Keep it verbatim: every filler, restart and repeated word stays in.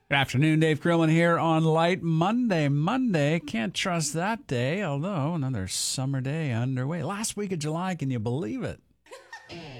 Good afternoon, Dave Krillman here on Light Monday. Monday, can't trust that day, although another summer day underway. Last week of July, can you believe it?